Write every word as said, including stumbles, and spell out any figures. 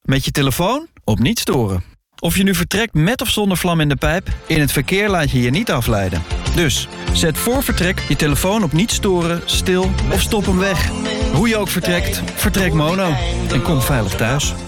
Met je telefoon op niet storen. Of je nu vertrekt met of zonder vlam in de pijp, in het verkeer laat je je niet afleiden. Dus, zet voor vertrek je telefoon op niet storen, stil of stop hem weg. Hoe je ook vertrekt, vertrek mono en kom veilig thuis.